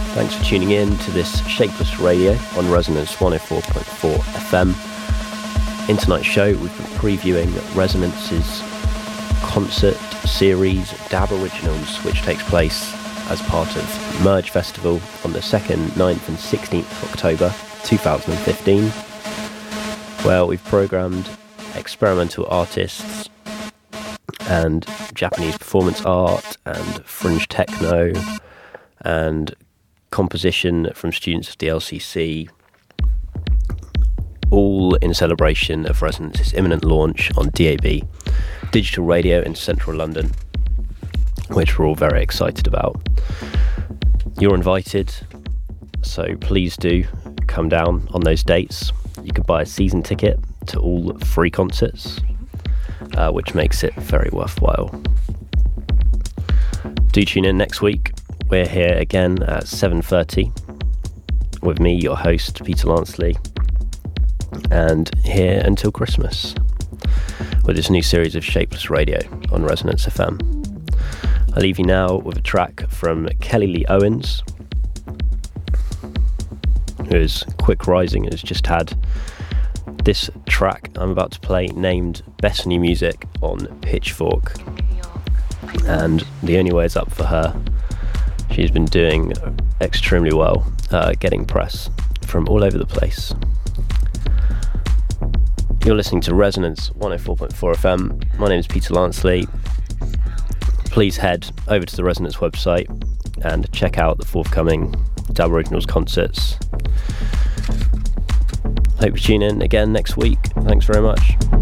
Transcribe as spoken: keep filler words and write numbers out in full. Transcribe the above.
Thanks for tuning in to this Shapeless Radio on Resonance one oh four point four F M. In tonight's show, we've been previewing Resonance's concert series, Dab Originals, which takes place as part of Merge Festival on the second, ninth and sixteenth of October two thousand fifteen, where we've programmed experimental artists and Japanese performance art and fringe techno and composition from students of the L C C, all in celebration of Resonance's imminent launch on D A B, digital radio in central London, which we're all very excited about. You're invited, so please do come down on those dates. You can buy a season ticket to all free concerts, uh, which makes it very worthwhile. Do tune in next week. We're here again at seven thirty with me, your host, Peter Lansley, and here until Christmas with this new series of Shapeless Radio on Resonance F M. I leave you now with a track from Kelly Lee Owens, who is quick rising and has just had this track I'm about to play named Best New Music on Pitchfork, and the only way is up for her. She's been doing extremely well, uh, getting press from all over the place. You're listening to Resonance one oh four point four F M. My name is Peter Lansley. Please head over to the Resonance website and check out the forthcoming Dab Originals concerts. Hope you tune in again next week. Thanks very much.